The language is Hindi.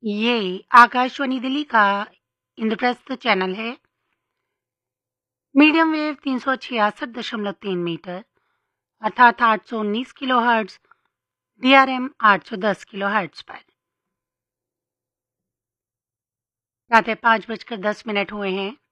ये आकाशवाणी दिल्ली का इंद्रप्रस्थ चैनल है। मीडियम वेव 366.3 मीटर अर्थात 819 किलोहर्ट्ज, DRM 810 किलोहर्ट्ज पर। प्रातः 5:10 हुए हैं।